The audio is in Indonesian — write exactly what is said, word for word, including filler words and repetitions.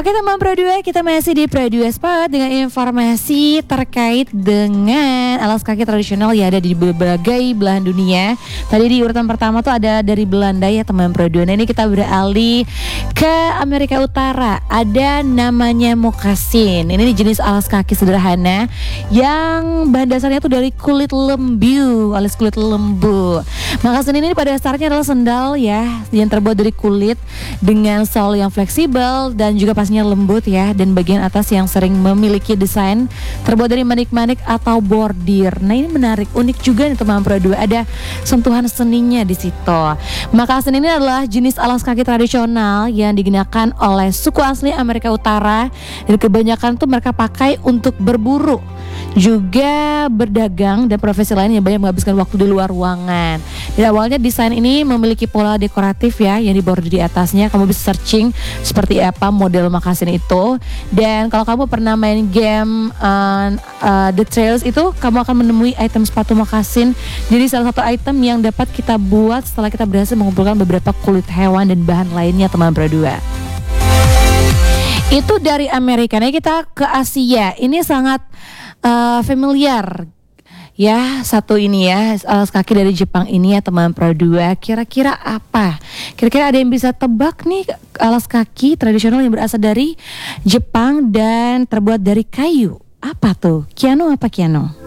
Oke teman Pro dua, kita masih di Pro dua Spot dengan informasi terkait dengan alas kaki tradisional yang ada di berbagai belahan dunia. Tadi di urutan pertama tuh ada dari Belanda ya teman Pro dua. Nah ini kita beralih ke Amerika Utara. Ada namanya moccasin. Ini jenis alas kaki sederhana yang bahan dasarnya tuh dari kulit lembu alias kulit lembu. Moccasin ini pada dasarnya adalah sendal ya yang terbuat dari kulit dengan sol yang fleksibel dan juga pastinya lembut ya, dan bagian atas yang sering memiliki desain terbuat dari manik-manik atau bordir. Nah ini menarik, unik juga nih teman Pro dua, ada sentuhan seninya di situ. Moccasin ini adalah jenis alas kaki tradisional yang digunakan oleh suku asli Amerika Utara dan kebanyakan tuh mereka pakai untuk berburu, juga berdagang dan profesi lain yang banyak menghabiskan waktu di luar ruangan. Dan awalnya desain ini memiliki pola dekoratif ya yang dibordir di atasnya. Kamu bisa searching seperti apa model moccasin itu. Dan kalau kamu pernah main game uh, uh, The Trails itu, kamu akan menemui item sepatu moccasin. Jadi salah satu item yang dapat kita buat setelah kita berhasil mengumpulkan beberapa kulit hewan dan bahan lainnya teman Pro dua. Itu dari Amerika. Nah kita ke Asia. Ini sangat uh, familiar ya, satu ini ya, alas kaki dari Jepang ini ya teman Pro dua. Kira-kira apa? Kira-kira ada yang bisa tebak nih, alas kaki tradisional yang berasal dari Jepang dan terbuat dari kayu. Apa tuh? Kiano apa Kiano?